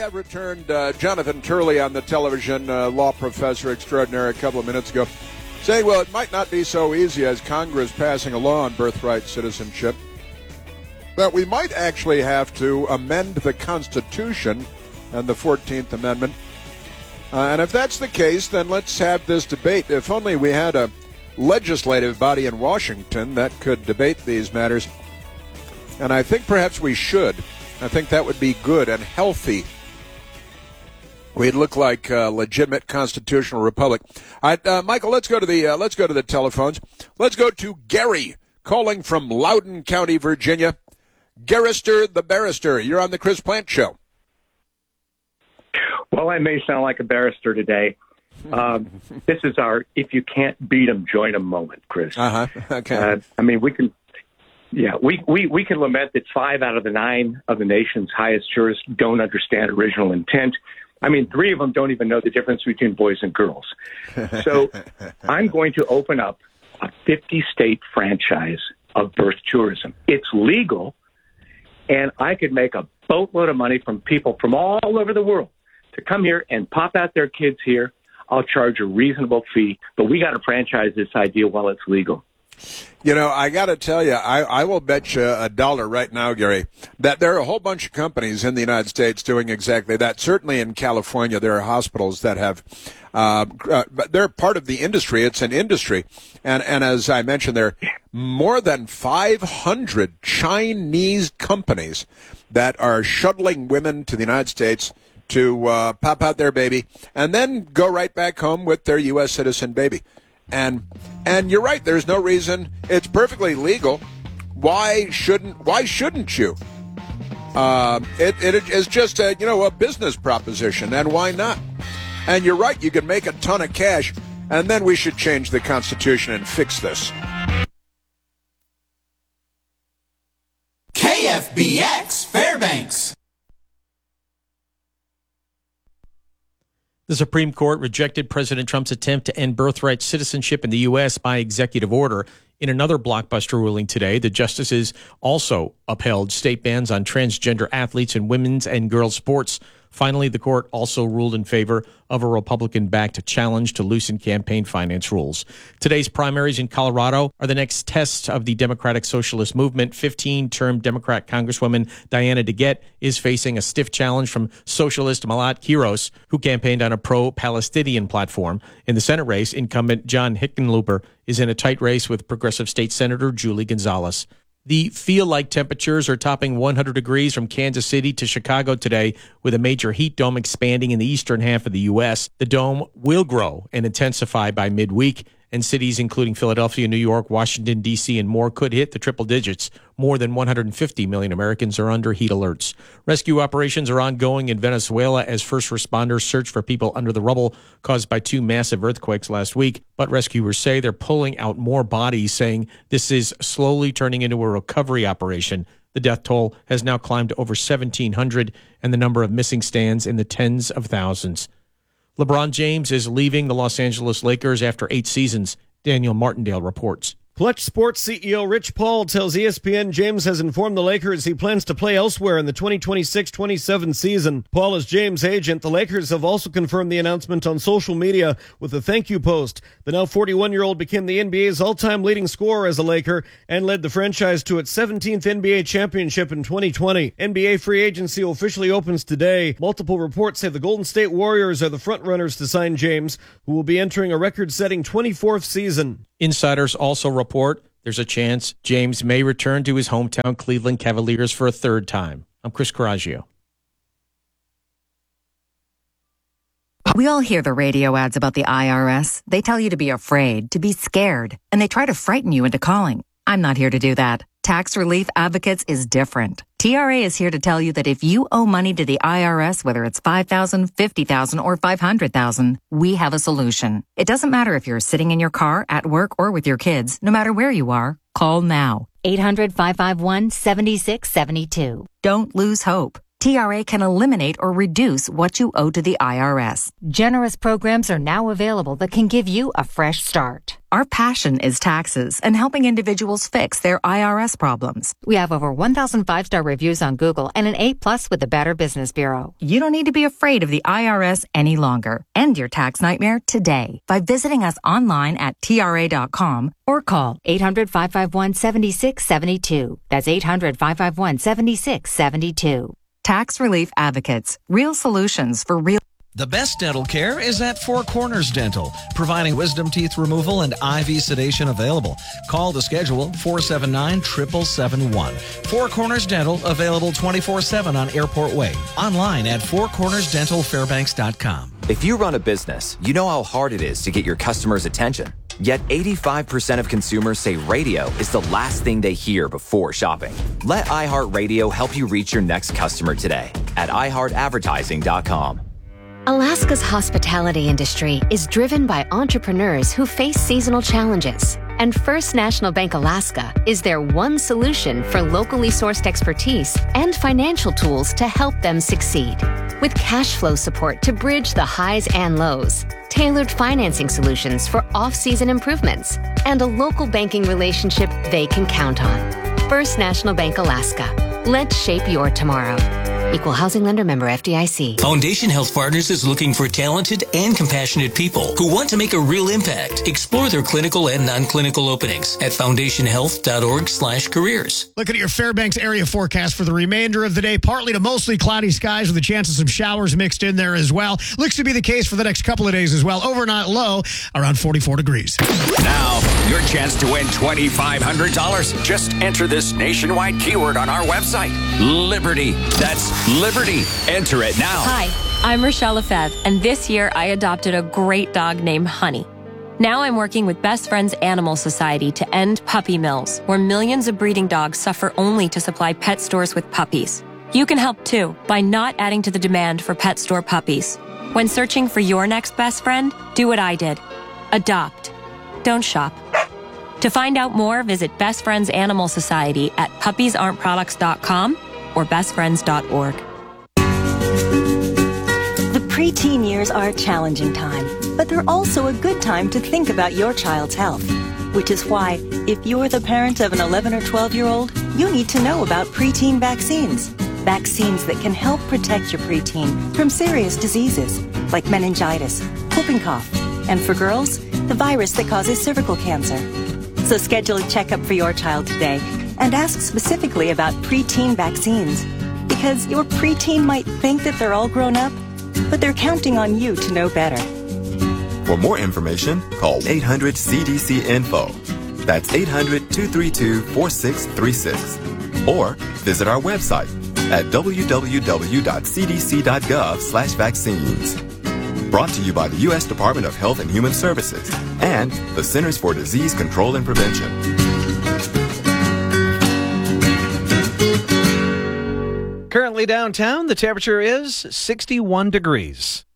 I've returned Jonathan Turley on the television, law professor extraordinary, a couple of minutes ago, saying, well, it might not be so easy as Congress passing a law on birthright citizenship, that we might actually have to amend the Constitution and the 14th Amendment. And if that's the case, then let's have this debate. If only we had a legislative body in Washington that could debate these matters. And I think perhaps we should. I think that would be good and healthy. We'd look like a legitimate constitutional republic. All right, Michael, let's go to the telephones. Let's go to Gary, calling from Loudoun County, Virginia. Garrister the Barrister, you're on the Chris Plant Show. Well, I may sound like a barrister today. This is our "if you can't beat 'em, join 'em" moment, Chris. Okay. I mean, we can lament that 5 out of the 9 of the nation's highest jurists don't understand original intent. I mean, 3 of them don't even know the difference between boys and girls. So I'm going to open up a 50-state franchise of birth tourism. It's legal, and I could make a boatload of money from people from all over the world to come here and pop out their kids here. I'll charge a reasonable fee, but we got to franchise this idea while it's legal. You know, I got to tell you, I will bet you $1 right now, Gary, that there are a whole bunch of companies in the United States doing exactly that. Certainly in California, there are hospitals that have, but they're part of the industry. It's an industry. And as I mentioned, there are more than 500 Chinese companies that are shuttling women to the United States to pop out their baby and then go right back home with their U.S. citizen baby. And you're right. There's no reason. It's perfectly legal. Why shouldn't you? It is just a business proposition, and why not? And you're right. You can make a ton of cash, and then we should change the Constitution and fix this. KFBX Fairbanks. The Supreme Court rejected President Trump's attempt to end birthright citizenship in the U.S. by executive order. In another blockbuster ruling today, the justices also upheld state bans on transgender athletes in women's and girls' sports. Finally, the court also ruled in favor of a Republican-backed challenge to loosen campaign finance rules. Today's primaries in Colorado are the next test of the Democratic Socialist Movement. 15-term Democrat Congresswoman Diana DeGette is facing a stiff challenge from socialist Malat Quiros, who campaigned on a pro-Palestinian platform. In the Senate race, incumbent John Hickenlooper is in a tight race with progressive state senator Julie Gonzalez. The feel-like temperatures are topping 100 degrees from Kansas City to Chicago today, with a major heat dome expanding in the eastern half of the U.S. The dome will grow and intensify by midweek, and cities including Philadelphia, New York, Washington, D.C., and more could hit the triple digits. More than 150 million Americans are under heat alerts. Rescue operations are ongoing in Venezuela as first responders search for people under the rubble caused by 2 massive earthquakes last week. But rescuers say they're pulling out more bodies, saying this is slowly turning into a recovery operation. The death toll has now climbed to over 1,700, and the number of missing stands in the tens of thousands. LeBron James is leaving the Los Angeles Lakers after 8 seasons. Daniel Martindale reports. Clutch Sports CEO Rich Paul tells ESPN James has informed the Lakers he plans to play elsewhere in the 2026-27 season. Paul is James' agent. The Lakers have also confirmed the announcement on social media with a thank you post. The now 41-year-old became the NBA's all-time leading scorer as a Laker and led the franchise to its 17th NBA championship in 2020. NBA free agency officially opens today. Multiple reports say the Golden State Warriors are the front-runners to sign James, who will be entering a record-setting 24th season. Insiders also report there's a chance James may return to his hometown Cleveland Cavaliers for a 3rd time. I'm Chris Coraggio. We all hear the radio ads about the IRS. They tell you to be afraid, to be scared, and they try to frighten you into calling. I'm not here to do that. Tax Relief Advocates is different. TRA is here to tell you that if you owe money to the IRS, whether it's $5,000, $50,000, or $500,000, we have a solution. It doesn't matter if you're sitting in your car, at work, or with your kids. No matter where you are, call now. 800-551-7672. Don't lose hope. TRA can eliminate or reduce what you owe to the IRS. Generous programs are now available that can give you a fresh start. Our passion is taxes and helping individuals fix their IRS problems. We have over 1,000 5-star reviews on Google and an A+ with the Better Business Bureau. You don't need to be afraid of the IRS any longer. End your tax nightmare today by visiting us online at TRA.com or call 800-551-7672. That's 800-551-7672. Tax Relief Advocates. Real solutions for real. The best dental care is at Four Corners Dental, providing wisdom teeth removal and IV sedation available. Call to schedule 479-7771. Four Corners Dental, available 24/7 on Airport Way. Online at fourcornersdentalfairbanks.com. If you run a business, you know how hard it is to get your customers' attention. Yet 85% of consumers say radio is the last thing they hear before shopping. Let iHeartRadio help you reach your next customer today at iHeartAdvertising.com. Alaska's hospitality industry is driven by entrepreneurs who face seasonal challenges. And First National Bank Alaska is their one solution for locally sourced expertise and financial tools to help them succeed. With cash flow support to bridge the highs and lows, tailored financing solutions for off-season improvements, and a local banking relationship they can count on. First National Bank Alaska. Let's shape your tomorrow. Equal housing lender, member FDIC. Foundation Health Partners is looking for talented and compassionate people who want to make a real impact. Explore their clinical and non-clinical openings at foundationhealth.org/careers. Looking at your Fairbanks area forecast for the remainder of the day, partly to mostly cloudy skies with a chance of some showers mixed in there as well. Looks to be the case for the next couple of days as well. Overnight low around 44 degrees. Now, your chance to win $2,500. Just enter this nationwide keyword on our website. Liberty. That's Liberty. Enter it now. Hi, I'm Rochelle Lefebvre, and this year I adopted a great dog named Honey. Now I'm working with Best Friends Animal Society to end puppy mills, where millions of breeding dogs suffer only to supply pet stores with puppies. You can help too by not adding to the demand for pet store puppies. When searching for your next best friend, do what I did. Adopt. Don't shop. To find out more, visit Best Friends Animal Society at puppiesarentproducts.com or bestfriends.org. The preteen years are a challenging time, but they're also a good time to think about your child's health. Which is why, if you're the parent of an 11 or 12-year-old, you need to know about preteen vaccines. Vaccines that can help protect your preteen from serious diseases like meningitis, whooping cough, and for girls, the virus that causes cervical cancer. So schedule a checkup for your child today and ask specifically about preteen vaccines, because your preteen might think that they're all grown up, but they're counting on you to know better. For more information, call 800-CDC-INFO. That's 800-232-4636. Or visit our website at www.cdc.gov/vaccines. Brought to you by the U.S. Department of Health and Human Services and the Centers for Disease Control and Prevention. Currently downtown, the temperature is 61 degrees.